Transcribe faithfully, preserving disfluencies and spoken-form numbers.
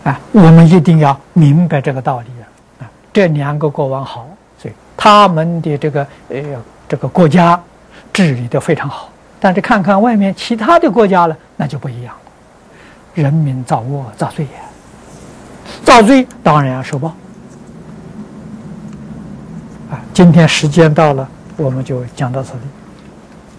啊，我们一定要明白这个道理啊！这两个国王好，所以他们的这个呃这个国家治理得非常好。但是看看外面其他的国家呢，那就不一样了。人民造恶造罪呀，造罪当然要受报。啊，今天时间到了，我们就讲到这里。